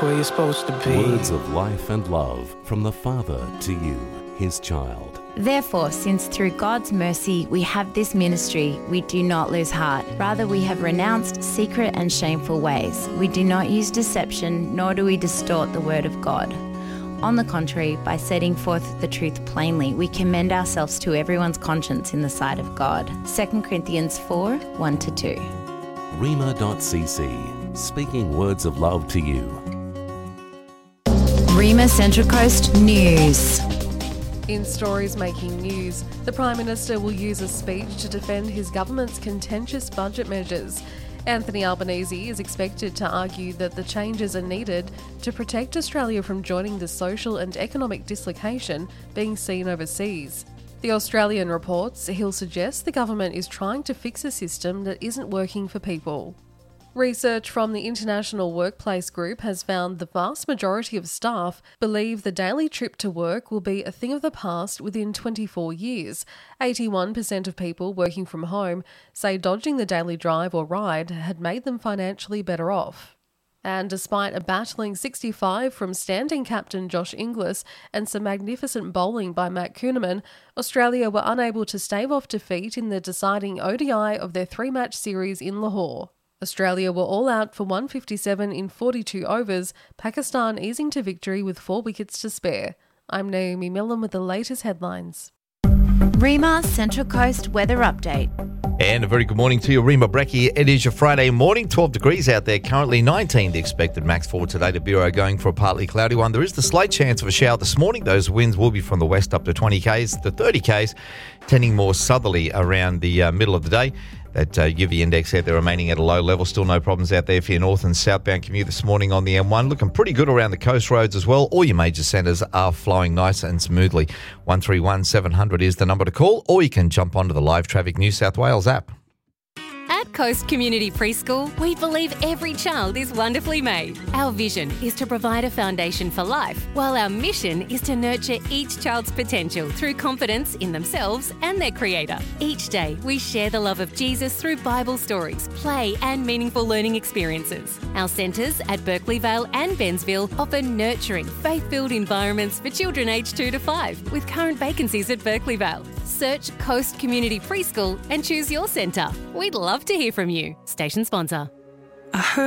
where you're supposed to be. Words of life and love from the Father to you, His child. Therefore, since through God's mercy we have this ministry, we do not lose heart. Rather, we have renounced secret and shameful ways. We do not use deception, nor do we distort the word of God. On the contrary, by setting forth the truth plainly, we commend ourselves to everyone's conscience in the sight of God. 2 Corinthians 4, 1-2. Rhema.cc, speaking words of love to you. Rhema Central Coast News. In stories making news, the Prime Minister will use a speech to defend his government's contentious budget measures. Anthony Albanese is expected to argue that the changes are needed to protect Australia from joining the social and economic dislocation being seen overseas. The Australian reports he'll suggest the government is trying to fix a system that isn't working for people. Research from the International Workplace Group has found the vast majority of staff believe the daily trip to work will be a thing of the past within 24 years. 81% of people working from home say dodging the daily drive or ride had made them financially better off. And despite a battling 65 from standing captain Josh Inglis and some magnificent bowling by Matt Kuhneman, Australia were unable to stave off defeat in the deciding ODI of their three-match series in Lahore. Australia were all out for 157 in 42 overs, Pakistan easing to victory with 4 wickets to spare. I'm Naomi Millen with the latest headlines. Rhema Central Coast Weather Update. And a very good morning to you, Rima Brecky. It is your Friday morning, 12 degrees out there, currently 19 the expected max for today. The Bureau going for a partly cloudy one. There is the slight chance of a shower this morning. Those winds will be from the west up to 20 k's to 30 k's, tending more southerly around the middle of the day. That UV index out there remaining at a low level. Still no problems out there for your north and southbound commute this morning on the M1. Looking pretty good around the coast roads as well. All your major centres are flowing nice and smoothly. 131 700 is the number to call, or you can jump onto the Live Traffic New South Wales app. At Coast Community Preschool, we believe every child is wonderfully made. Our vision is to provide a foundation for life, while our mission is to nurture each child's potential through confidence in themselves and their Creator. Each day, we share the love of Jesus through Bible stories, play and meaningful learning experiences. Our centres at Berkeley Vale and Bensville offer nurturing, faith-filled environments for children aged 2 to 5, with current vacancies at Berkeley Vale. Search Coast Community Preschool and choose your centre. We'd love to hear from you. Station sponsor.